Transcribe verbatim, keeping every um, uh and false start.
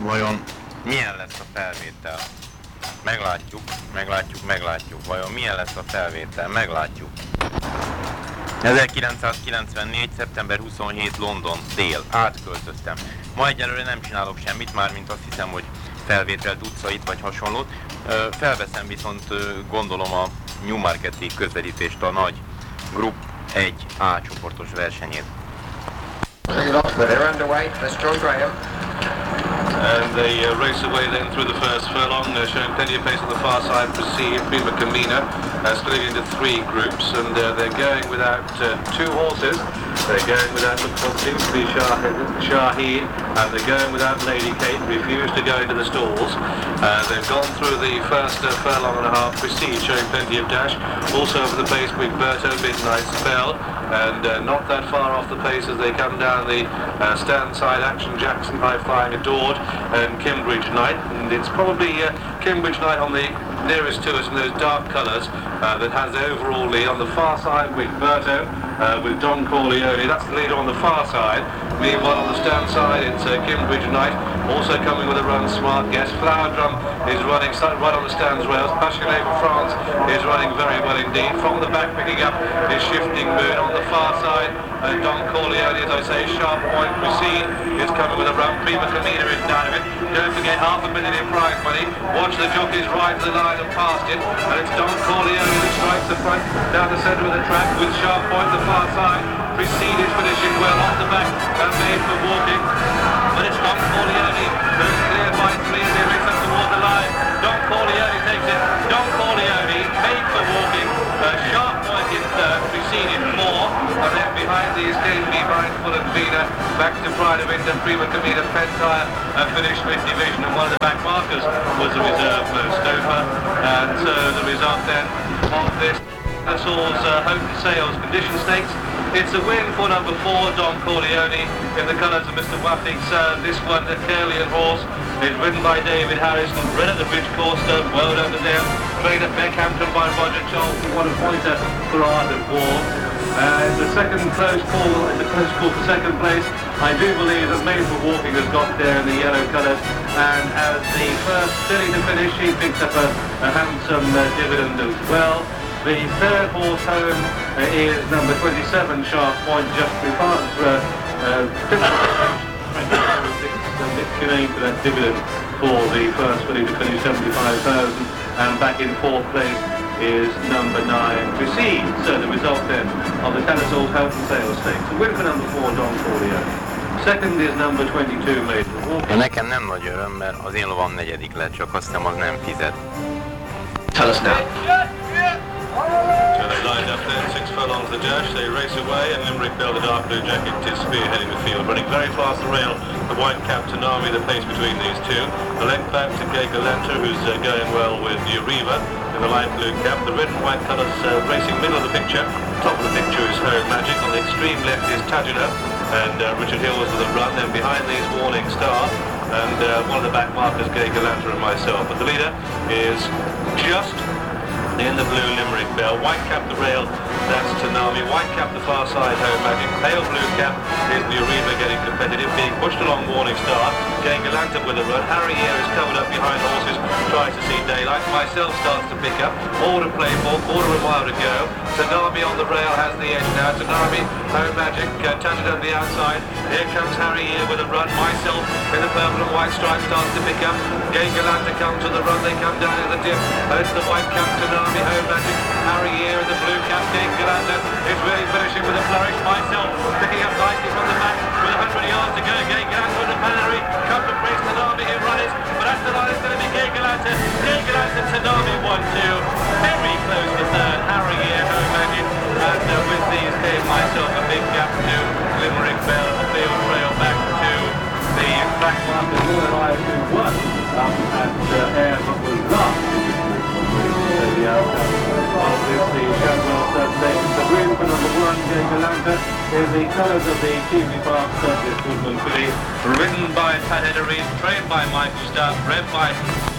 Vajon milyen lesz a felvétel? Meglátjuk, meglátjuk, meglátjuk. Vajon milyen lesz a felvétel? Meglátjuk. ezerkilencszázkilencvennégy. szeptember huszonhét. London, dél. Átköltöztem. Ma egyelőre nem csinálok semmit, már mint azt hiszem, hogy felvételt, utcait vagy hasonlót. Felveszem viszont gondolom a Newmarketi közvetítést a nagy Group egy A csoportos versenyét. They're underway. Let's John Graham. And they uh, race away then through the first furlong, uh, showing plenty of pace on the far side. Proceed, Prima Camina, uh, splitting into three groups, and uh, they're going without uh, two horses. They're going without what seems to be Shaheen, and they're going without Lady Kate, refused to go into the stalls. Uh, they've gone through the first uh, furlong and a half. Proceed, showing plenty of dash. Also over the pace, Berto, Midnight Spell, and uh, not that far off the pace as they come down the uh, stand side. Action Jackson, High Flying Adored, and Kimbridge Knight. And it's probably uh, Kimbridge Knight on the nearest to us in those dark colours uh, that has the overall lead. On the far side with Berto, uh, with Don Corleone, that's the leader on the far side. Meanwhile on the stand side it's uh, Kimbridge Knight, also coming with a run, Smart Guess. Flower Drum is running right on the stands rails. Passionate for France is running very well indeed. From the back picking up is Shifting Moon on the far side. Uh, Don Corleone, as I say, Sharp Point Proceed is coming with a run. Prima Camina is down of it. Don't forget half a million in prize money. Watch the jockeys ride to the line and past it, and it's Don Corleone that strikes the front down the centre of the track with Sharp Point the far side. Proceed is finishing well off the back and made for walking, but it's Don Corleone who's cleared by three as he rings up toward the line. Don Corleone takes it. Don Corleone made for walking. Uh, Sharp Point in third, Proceed in four, and then behind these came Be Mindful and Vina, back to Pride of India, Prima Camina, Pentire, and finished mid-division, and one of the back markers was the reserve uh, Stoper, and so uh, the result then of this Nassau's uh, Hope Sales Condition Stakes. It's a win for number four, Don Corleone, in the colours of Mister Waffix. Uh, this one, the Curlian horse, is ridden by David Harrison, bred at the Bridge Corster, well done to them, trained at Beckhampton by Roger Charles, what a pointer for Art of War. Uh, the second close call, it's a close call for second place. I do believe that Made for Walking has got there in the yellow colours, and as the first filly to finish, she picked up a, a handsome uh, dividend as well. The third horse home uh, is number twenty-seven, Sharp Point, just before uh, uh, aim for that dividend for the first filly to finish seventy-five thousand, and back in fourth place is number nine, Proceed. So the result then of the Tattersall's Health and Sales Stakes. The win for number four, Don Corleone. Second is number twenty-two, Made for Walking. Nekem nem nagy öröm, mert az én lovam negyedik lett, csak azt hiszem az nem fizet. Tell us now. So they lined up then, six furlongs the dash, they race away, and Limerick Bell, the dark blue jacket, is spearheading the field, running very fast the rail, the white cap Tanami, the pace between these two. The length back to Gay Galanta, who's uh, going well with Uriva in the light blue cap. The red and white colours uh, racing middle of the picture. Top of the picture is Home Magic, on the extreme left is Tajina, and uh, Richard Hill was with a run, then behind these Warning Star, and uh, one of the back markers, Gay Galanta and myself. But the leader is just in the blue Limerick Bell. White cap the rail, that's Tanami. White cap the far side, Home Magic. Pale blue cap is the Uriva getting competitive, being pushed along Warning Star. Getting Galanta with a run. Harry here is covered up behind horses, tries to see daylight. Myself starts to pick up. All to play for, quarter of a mile to go. Tanami on the rail has the edge now. Tanami, Home Magic, uh, touched on the outside. Here comes Harry here with a run. Myself in the purple and white stripe starts to pick up. Getting Galanta comes to the run. They come down in the dip. It's the white cap Tanami, Home Magic. Harry here in the blue cap. Getting Galanta is really finishing with a flourish. Myself picking up nicely from the back with one hundred yards to go. Getting Galanta with the Pannery. Come to Priest Tanami who runs. But after that it's going to be Gay Galanta. Gay Galanta, Tanami one two. Very close to third. Harry here, Home Magic. And uh, with these came myself a big gap to Limerick Bell. The field trail back to the black marker who arrived who won um, at uh, Air but was last. So the outcome of this, the Shadwell third station. The win for number one, Gay Galanta, in the colours of the Cheveley Park Circus Woodland filly, ridden by Pat Edery, trained by Michael Stubb, bred by